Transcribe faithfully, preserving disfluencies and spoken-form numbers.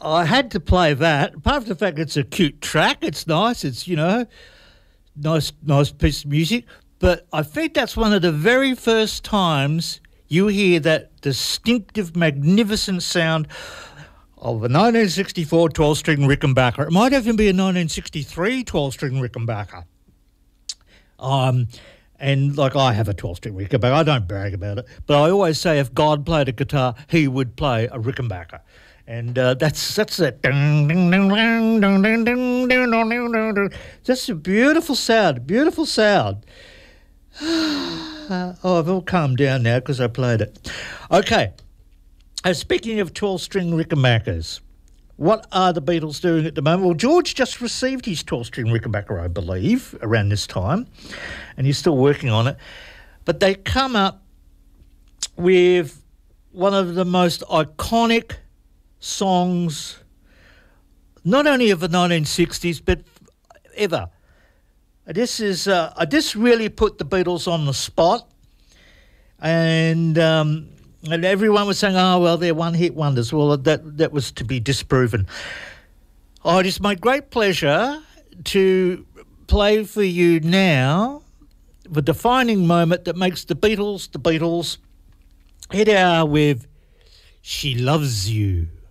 I had to play that. Apart from the fact it's a cute track, it's nice, it's, you know, nice, nice piece of music. But I think that's one of the very first times you hear that distinctive, magnificent sound of a nineteen sixty-four twelve-string Rickenbacker. It might even be a nineteen sixty-three twelve-string Rickenbacker. Um, and, like, I have a twelve-string Rickenbacker. I don't brag about it. But I always say if God played a guitar, he would play a Rickenbacker. And uh, that's that's that. Just a beautiful sound, beautiful sound. oh, I've all calmed down now because I played it. Okay. Uh, speaking of twelve-string Rickenbackers, what are the Beatles doing at the moment? Well, George just received his twelve-string Rickenbacker, I believe, around this time, and he's still working on it. But they come up with one of the most iconic songs, not only of the nineteen sixties, but ever. This is uh, I just really put the Beatles on the spot, and um, and everyone was saying, "Oh well, they're one-hit wonders." Well, that that was to be disproven. Oh, it is my great pleasure to play for you now the defining moment that makes the Beatles the Beatles. Here they are with "She Loves You."